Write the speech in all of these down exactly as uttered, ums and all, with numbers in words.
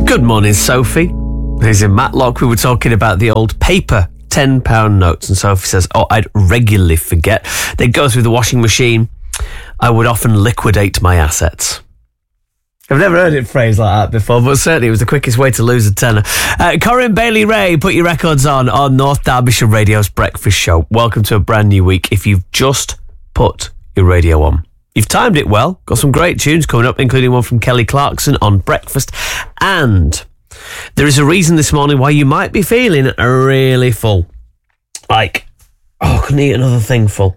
Good morning, Sophie. He's in Matlock. We were talking about the old paper ten pound notes, and Sophie says, oh, I'd regularly forget. They'd go through the washing machine. I would often liquidate my assets. I've never heard it phrased like that before, but certainly it was the quickest way to lose a tenner. Uh, Corinne Bailey Ray, put your records on on North Derbyshire Radio's Breakfast Show. Welcome to a brand new week. If you've just put your radio on, you've timed it well. Got some great tunes coming up, including one from Kelly Clarkson on breakfast. And there is a reason this morning why you might be feeling really full. Like, oh, I couldn't eat another thing full.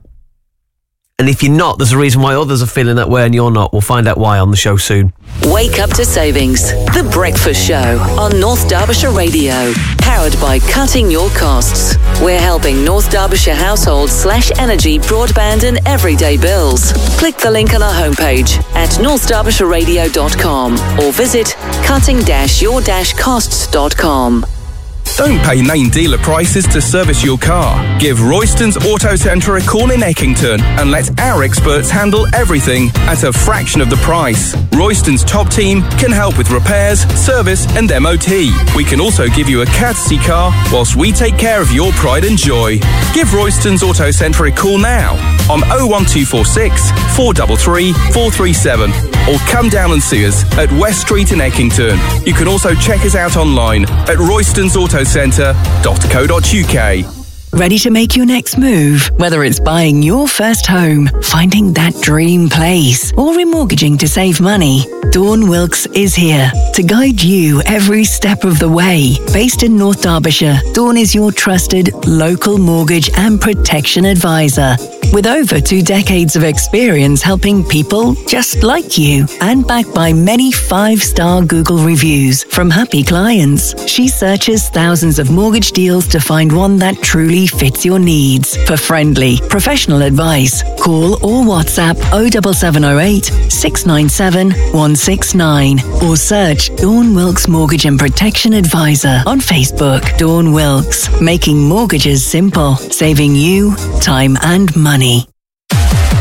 And if you're not, there's a reason why others are feeling that way and you're not. We'll find out why on the show soon. Wake up to savings. The Breakfast Show on North Derbyshire Radio. Powered by Cutting Your Costs. We're helping North Derbyshire households slash energy, broadband and everyday bills. Click the link on our homepage at north derbyshire radio dot com or visit cutting your costs dot com. Don't pay main dealer prices to service your car. Give Royston's Auto Centre a call in Eckington and let our experts handle everything at a fraction of the price. Royston's top team can help with repairs, service and M O T. We can also give you a courtesy car whilst we take care of your pride and joy. Give Royston's Auto Centre a call now on oh one two four six, four three three, four three seven or come down and see us at West Street in Eckington. You can also check us out online at roystons auto centre dot co dot uk. Ready to make your next move? Whether it's buying your first home, finding that dream place, or remortgaging to save money, Dawn Wilkes is here to guide you every step of the way. Based in North Derbyshire, Dawn is your trusted local mortgage and protection advisor. With over two decades of experience helping people just like you, and backed by many five-star Google reviews from happy clients, she searches thousands of mortgage deals to find one that truly fits your needs. For friendly, professional advice, call or WhatsApp oh seven seven oh eight, six nine seven, one six nine or search Dawn Wilkes Mortgage and Protection Advisor on Facebook. Dawn Wilkes, making mortgages simple, saving you time and money.